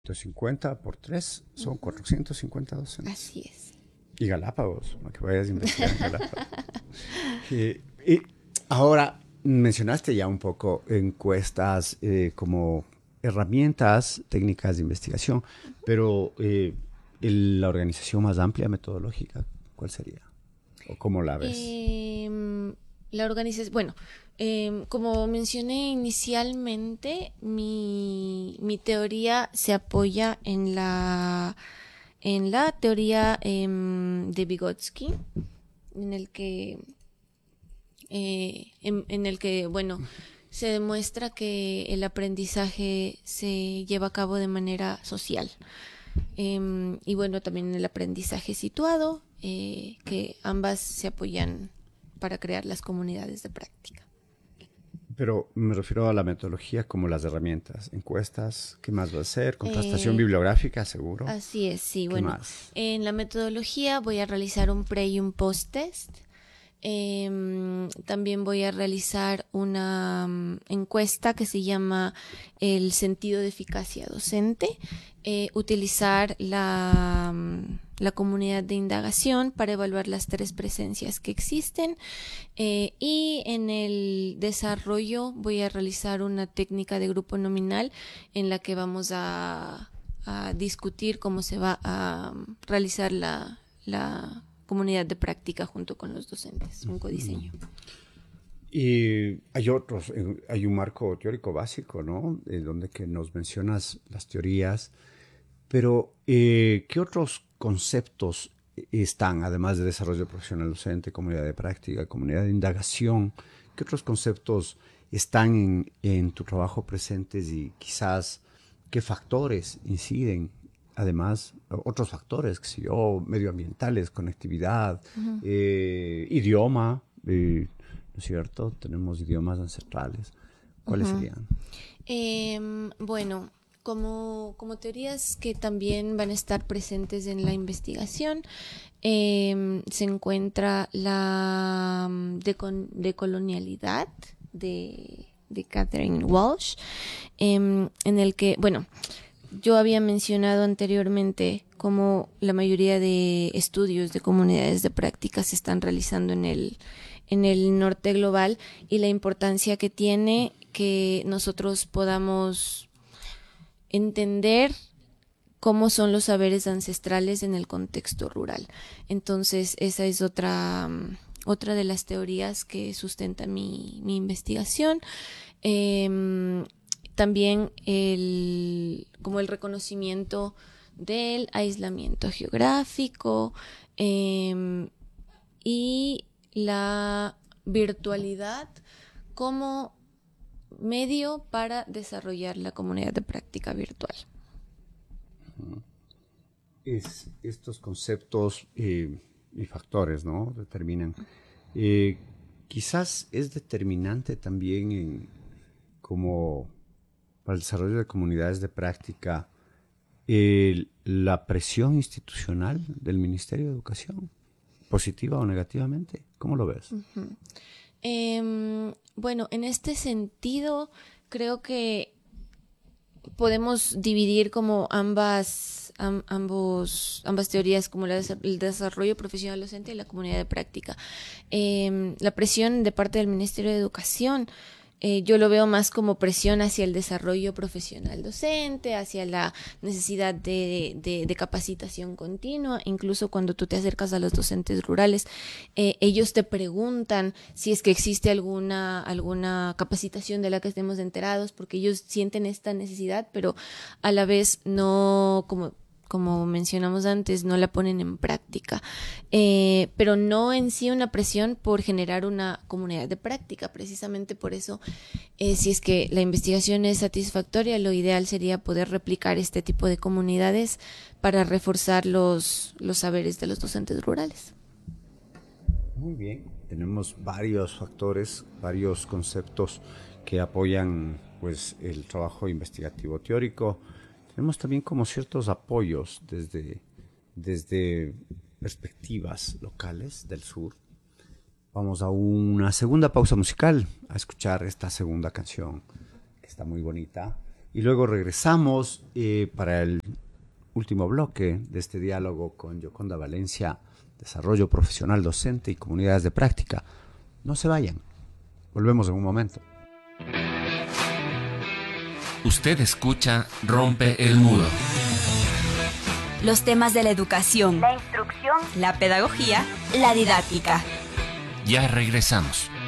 150 por 3 son 450 docentes. Así es. Y Galápagos, para que vayas a investigar en Galápagos. Y ahora mencionaste ya un poco encuestas como herramientas técnicas de investigación, pero la organización más amplia metodológica, ¿cuál sería? ¿O cómo la ves? La organización, bueno, como mencioné inicialmente, mi teoría se apoya en la teoría de Vygotsky, en el que, en el que, bueno, se demuestra que el aprendizaje se lleva a cabo de manera social. Y bueno, también el aprendizaje situado, que ambas se apoyan para crear las comunidades de práctica. Pero me refiero a la metodología como las herramientas, encuestas, ¿qué más va a hacer? Contrastación Eh, bibliográfica, seguro. Así es, sí. ¿Qué Bueno, más? en la metodología voy a realizar un pre y un post test. También voy a realizar una encuesta que se llama el sentido de eficacia docente. Utilizar la comunidad de indagación para evaluar las tres presencias que existen. Y en el desarrollo voy a realizar una técnica de grupo nominal en la que vamos a discutir cómo se va a realizar la comunidad de práctica junto con los docentes, un codiseño. Y hay otros, hay un marco teórico básico, ¿no? Donde que nos mencionas las teorías, pero ¿qué otros conceptos están, además de desarrollo profesional docente, comunidad de práctica, comunidad de indagación? ¿Qué otros conceptos están en tu trabajo presentes y quizás qué factores inciden? Además, otros factores, que sé yo, medioambientales, conectividad, idioma, ¿no es cierto? Tenemos idiomas ancestrales. ¿Cuáles serían? Bueno, como teorías que también van a estar presentes en la investigación, se encuentra la decolonialidad de Catherine Walsh, en el que, bueno, yo había mencionado anteriormente cómo la mayoría de estudios de comunidades de práctica se están realizando en el norte global y la importancia que tiene que nosotros podamos entender cómo son los saberes ancestrales en el contexto rural. Entonces, esa es otra de las teorías que sustenta mi investigación. También como el reconocimiento del aislamiento geográfico, y la virtualidad como medio para desarrollar la comunidad de práctica virtual. Estos conceptos y factores, ¿no? Determinan. Eh, Quizás es determinante también como para el desarrollo de comunidades de práctica la presión institucional del Ministerio de Educación, positiva o negativamente. ¿Cómo lo ves? Bueno, en este sentido, creo que podemos dividir como ambas teorías, como el desarrollo profesional docente y la comunidad de práctica. La presión de parte del Ministerio de Educación, yo lo veo más como presión hacia el desarrollo profesional docente, hacia la necesidad de capacitación continua. Incluso cuando tú te acercas a los docentes rurales, ellos te preguntan si es que existe alguna capacitación de la que estemos enterados, porque ellos sienten esta necesidad, pero a la vez no, como mencionamos antes, no la ponen en práctica. Pero no en sí una presión por generar una comunidad de práctica. Precisamente por eso, si es que la investigación es satisfactoria, lo ideal sería poder replicar este tipo de comunidades para reforzar los saberes de los docentes rurales. Muy bien. Tenemos varios factores, varios conceptos que apoyan pues el trabajo investigativo teórico. Tenemos también como ciertos apoyos desde perspectivas locales del sur. Vamos a una segunda pausa musical a escuchar esta segunda canción que está muy bonita. y luego regresamos para el último bloque de este diálogo con Yoconda Valencia, desarrollo profesional docente y comunidades de práctica. No se vayan, volvemos en un momento. Usted escucha Rompe el Muro. Los temas de la educación, la instrucción, la pedagogía, la didáctica. Ya regresamos.